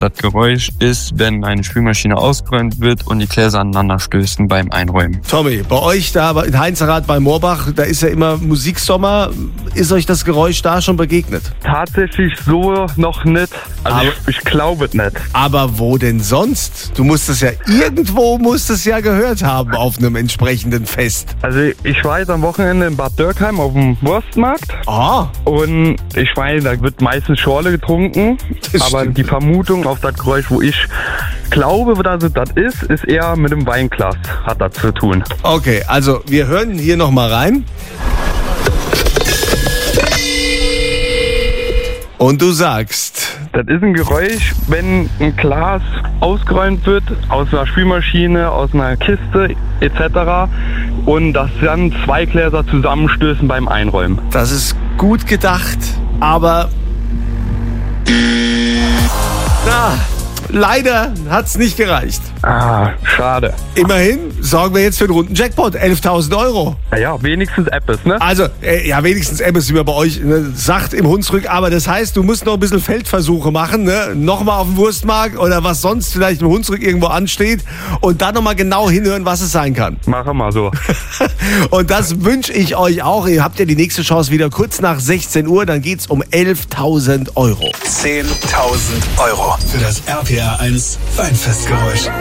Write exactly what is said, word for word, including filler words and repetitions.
Das Geräusch ist, wenn eine Spülmaschine ausgeräumt wird und die Gläser aneinander stößen beim Einräumen. Tommy, bei euch da in Heinzerath bei Moorbach, da ist ja immer Musiksommer. Ist euch das Geräusch da schon begegnet? Tatsächlich so noch nicht. Also Aber- ich, ich glaube es nicht. Aber wo denn sonst? Du musst es ja irgendwo musst es ja gehört haben auf einem entsprechenden Fest. Also ich war jetzt am Wochenende in Bad Dürkheim auf dem Wurstmarkt. Ah, Und ich meine, da wird meistens Schorle getrunken. Das aber stimmt. die Vermutung auf das Geräusch, wo ich glaube, dass es das ist, ist eher mit dem Weinglas hat das zu tun. okay, also wir hören hier noch mal rein. Und du sagst, Das ist ein Geräusch, wenn ein Glas ausgeräumt wird aus einer Spülmaschine, aus einer Kiste et cetera. Und dass dann zwei Gläser zusammenstößen beim Einräumen. das ist gut gedacht, aber na, leider hat's nicht gereicht. Ah, schade. Immerhin sorgen wir jetzt für den runden Jackpot, elftausend Euro. Naja, wenigstens Apples, ne? Also, äh, ja, wenigstens Emmys, wie man bei euch ne, sagt, im Hunsrück. Aber das heißt, du musst noch ein bisschen Feldversuche machen, ne? Nochmal auf dem Wurstmarkt oder was sonst vielleicht im Hunsrück irgendwo ansteht. Und dann nochmal genau hinhören, was es sein kann. Machen wir so. Und das wünsche ich euch auch. Ihr habt ja die nächste Chance wieder kurz nach sechzehn Uhr. Dann geht's um elftausend Euro. zehntausend Euro für das R P R eins Weinfestgeräusch.